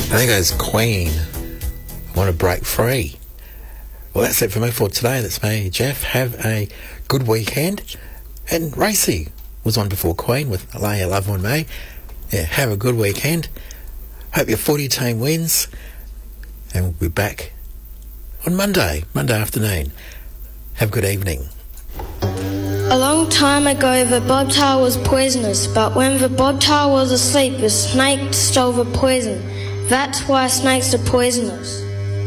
I think it's Queen. I want to break free. Well, that's it for me for today. That's me, Jeff. Have a good weekend. And Racy was on before Queen with Lay Your Love on Me. Yeah, have a good weekend. Hope your footy team wins. And we'll be back on Monday afternoon. Have a good evening. A long time ago, the bobtail was poisonous, but when the bobtail was asleep, the snake stole the poison. That's why snakes are poisonous.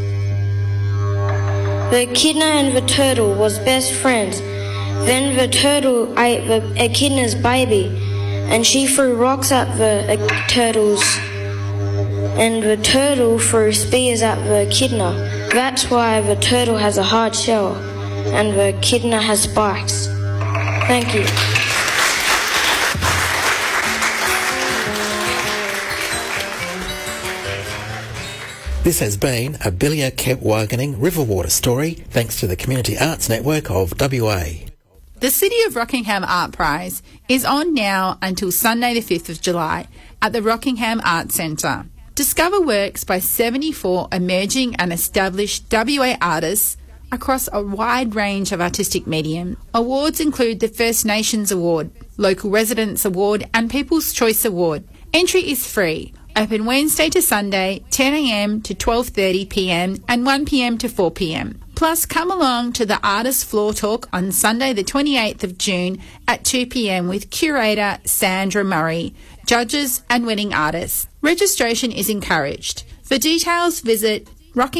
The echidna and the turtle was best friends. Then the turtle ate the echidna's baby, and she threw rocks at the turtles, and the turtle threw spears at the echidna. That's why the turtle has a hard shell, and the echidna has spikes. Thank you. This has been a Billia Kepwagening Riverwater story, thanks to the Community Arts Network of WA. The City of Rockingham Art Prize is on now until Sunday the 5th of July at the Rockingham Arts Centre. Discover works by 74 emerging and established WA artists across a wide range of artistic medium. Awards include the First Nations Award, Local Residents Award and People's Choice Award. Entry is free. Open Wednesday to Sunday, 10am to 12:30pm and 1pm to 4pm. Plus, come along to the Artist Floor Talk on Sunday the 28th of June at 2pm with curator Sandra Murray, judges and winning artists. Registration is encouraged. For details, visit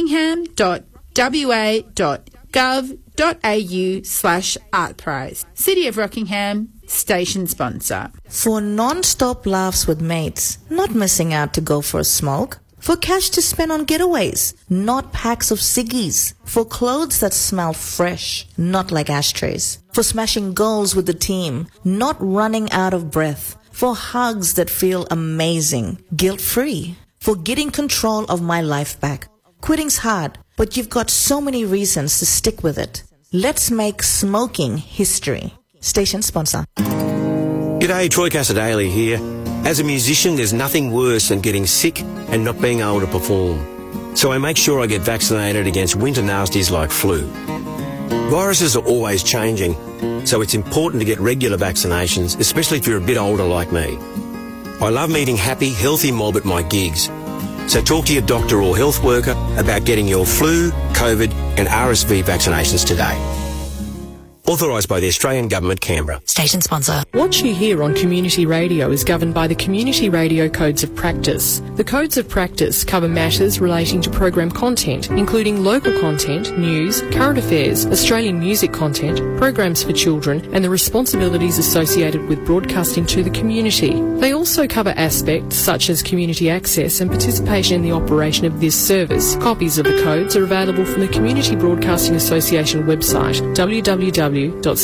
rockingham.wa.gov.au/artprize. City of Rockingham, station sponsor. For non-stop laughs with mates, not missing out to go for a smoke. For cash to spend on getaways, not packs of ciggies. For clothes that smell fresh, not like ashtrays. For smashing goals with the team, not running out of breath. For hugs that feel amazing, guilt-free. For getting control of my life back. Quitting's hard, but you've got so many reasons to stick with it. Let's make smoking history. Station sponsor. G'day, Troy Casadale here. As a musician, there's nothing worse than getting sick and not being able to perform. So I make sure I get vaccinated against winter nasties like flu. Viruses are always changing, so it's important to get regular vaccinations, especially if you're a bit older like me. I love meeting happy, healthy mob at my gigs. So talk to your doctor or health worker about getting your flu, COVID and RSV vaccinations today. Authorised by the Australian Government, Canberra. Station sponsor. What you hear on community radio is governed by the Community Radio Codes of Practice. The Codes of Practice cover matters relating to program content, including local content, news, current affairs, Australian music content, programs for children, and the responsibilities associated with broadcasting to the community. They also cover aspects such as community access and participation in the operation of this service. Copies of the codes are available from the Community Broadcasting Association website, www.cbaa.org.au.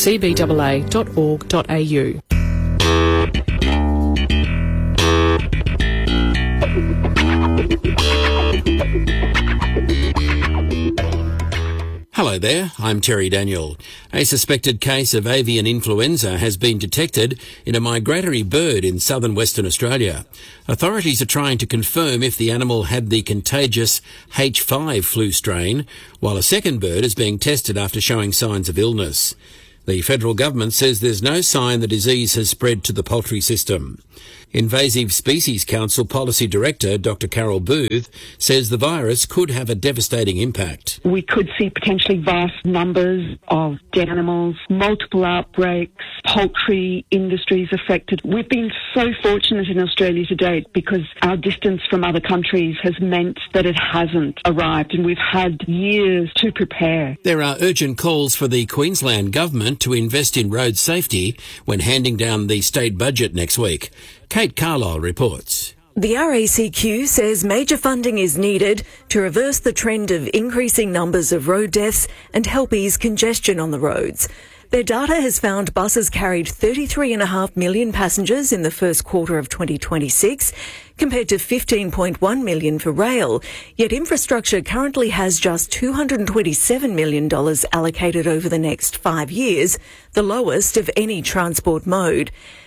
Hello there, I'm Terry Daniel. A suspected case of avian influenza has been detected in a migratory bird in southern Western Australia. Authorities are trying to confirm if the animal had the contagious H5 flu strain, while a second bird is being tested after showing signs of illness. The federal government says there's no sign the disease has spread to the poultry system. Invasive Species Council Policy Director Dr Carol Booth says the virus could have a devastating impact. We could see potentially vast numbers of dead animals, multiple outbreaks, poultry industries affected. We've been so fortunate in Australia to date because our distance from other countries has meant that it hasn't arrived, and we've had years to prepare. There are urgent calls for the Queensland Government to invest in road safety when handing down the state budget next week. Kate Carlisle reports. The RACQ says major funding is needed to reverse the trend of increasing numbers of road deaths and help ease congestion on the roads. Their data has found buses carried 33.5 million passengers in the first quarter of 2026, compared to 15.1 million for rail, yet infrastructure currently has just $227 million allocated over the next 5 years, the lowest of any transport mode.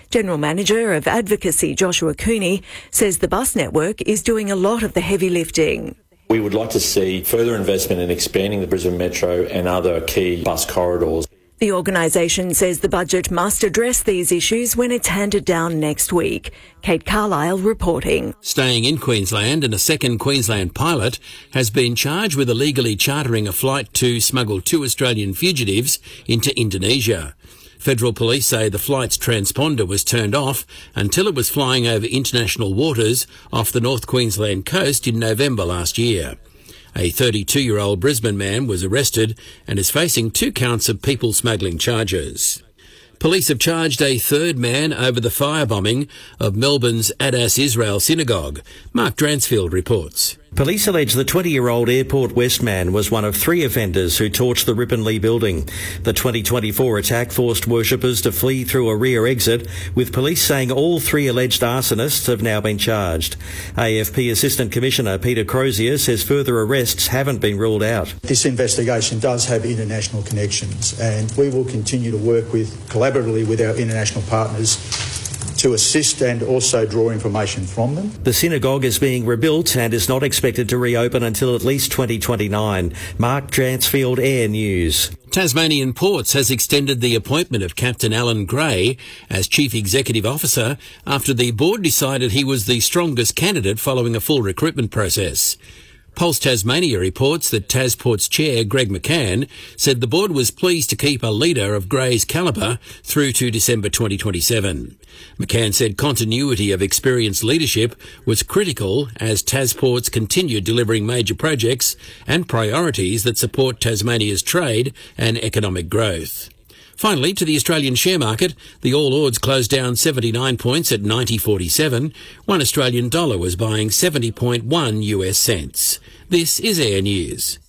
General Manager of Advocacy Joshua Cooney says the bus network is doing a lot of the heavy lifting. We would like to see further investment in expanding the Brisbane Metro and other key bus corridors. The organisation says the budget must address these issues when it's handed down next week. Kate Carlisle reporting. Staying in Queensland, and a second Queensland pilot has been charged with illegally chartering a flight to smuggle 2 Australian fugitives into Indonesia. Federal police say the flight's transponder was turned off until it was flying over international waters off the North Queensland coast in November last year. A 32-year-old Brisbane man was arrested and is facing 2 counts of people smuggling charges. Police have charged a third man over the firebombing of Melbourne's Adas Israel Synagogue. Mark Dransfield reports. Police allege the 20-year-old Airport West man was one of 3 offenders who torched the Ripponlea building. The 2024 attack forced worshippers to flee through a rear exit, with police saying all 3 alleged arsonists have now been charged. AFP Assistant Commissioner Peter Crozier says further arrests haven't been ruled out. This investigation does have international connections, and we will continue to work collaboratively with our international partners to assist and also draw information from them. The synagogue is being rebuilt and is not expected to reopen until at least 2029. Mark Dransfield, Air News. Tasmanian Ports has extended the appointment of Captain Alan Gray as Chief Executive Officer after the board decided he was the strongest candidate following a full recruitment process. Pulse Tasmania reports that TasPorts Chair Greg McCann said the board was pleased to keep a leader of Gray's calibre through to December 2027. McCann said continuity of experienced leadership was critical as TasPorts continued delivering major projects and priorities that support Tasmania's trade and economic growth. Finally, to the Australian share market, the All Ords closed down 79 points at 90.47. 1 Australian dollar was buying 70.1 US cents. This is Air News.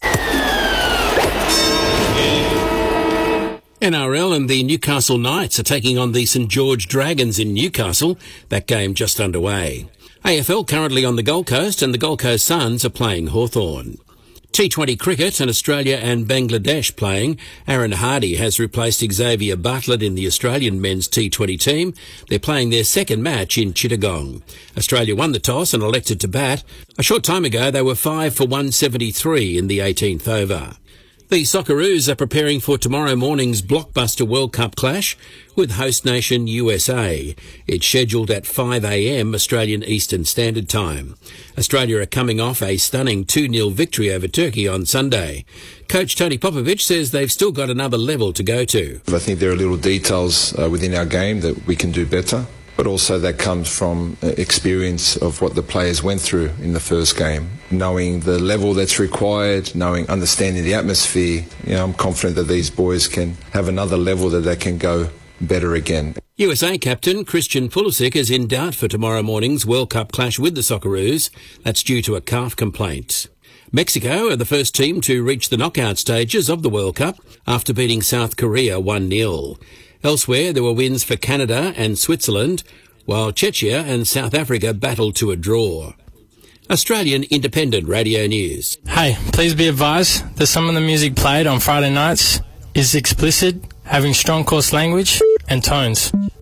NRL and the Newcastle Knights are taking on the St George Dragons in Newcastle. That game just underway. AFL currently on the Gold Coast, and the Gold Coast Suns are playing Hawthorn. T20 cricket, and Australia and Bangladesh playing. Aaron Hardy has replaced Xavier Bartlett in the Australian men's T20 team. They're playing their second match in Chittagong. Australia won the toss and elected to bat. A short time ago, they were 5 for 173 in the 18th over. The Socceroos are preparing for tomorrow morning's blockbuster World Cup clash with host nation USA. It's scheduled at 5 a.m. Australian Eastern Standard Time. Australia are coming off a stunning 2-0 victory over Turkey on Sunday. Coach Tony Popovic says they've still got another level to go to. I think there are little details within our game that we can do better, but also that comes from experience of what the players went through in the first game. Knowing the level that's required, understanding the atmosphere, I'm confident that these boys can have another level that they can go better again. USA captain Christian Pulisic is in doubt for tomorrow morning's World Cup clash with the Socceroos. That's due to a calf complaint. Mexico are the first team to reach the knockout stages of the World Cup after beating South Korea 1-0. Elsewhere, there were wins for Canada and Switzerland, while Czechia and South Africa battled to a draw. Australian Independent Radio News. Hey, please be advised that some of the music played on Friday nights is explicit, having strong coarse language and tones.